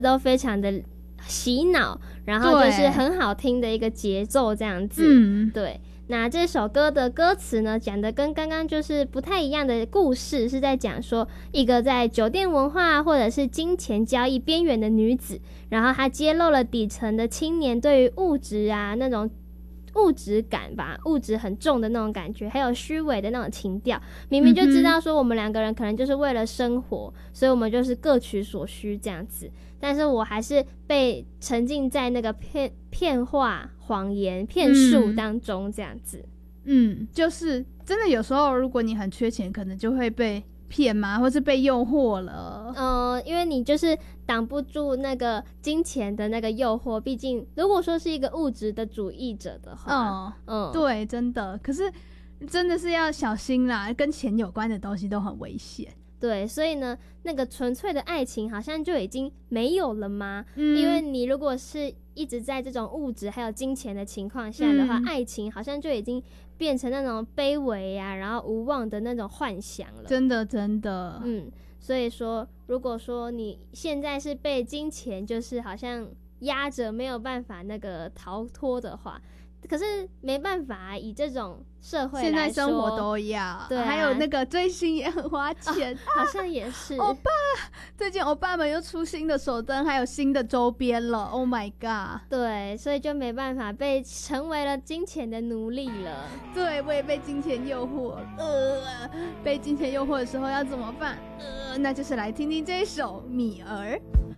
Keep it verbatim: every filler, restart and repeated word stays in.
都非常的洗脑，然后就是很好听的一个节奏这样子。 嗯， 对。那这首歌的歌词呢，讲的跟刚刚就是不太一样的故事，是在讲说一个在酒店文化或者是金钱交易边缘的女子，然后她揭露了底层的青年对于物质啊那种物质感吧，物质很重的那种感觉，还有虚伪的那种情调，明明就知道说我们两个人可能就是为了生活，所以我们就是各取所需这样子，但是我还是被沉浸在那个骗骗话、谎言、骗术当中这样子。 嗯，就是真的有时候如果你很缺钱，可能就会被骗嘛，或是被诱惑了。 呃，因为你就是挡不住那个金钱的那个诱惑，毕竟如果说是一个物质的主义者的话， 嗯嗯，对，真的，可是真的是要小心啦，跟钱有关的东西都很危险。 对，所以呢，那个纯粹的爱情好像就已经没有了吗？嗯，因为你如果是一直在这种物质还有金钱的情况下的话，嗯，爱情好像就已经变成那种卑微啊，然后无望的那种幻想了。 真的，真的， 嗯，所以说，如果说你现在是被金钱就是好像压着没有办法那个逃脱的话，可是没办法、啊、以这种社会来说现在生活都要，对、啊，还有那个追星也很花钱、 啊、好像也是。 欧巴，最近欧巴们又出新的手灯，还有新的周边了 ，Oh my god！ 对，所以就没办法，被成为了金钱的奴隶了。 对，我也被金钱诱惑，呃，被金钱诱惑的时候要怎么办？呃，那就是来听听这一首《米儿》。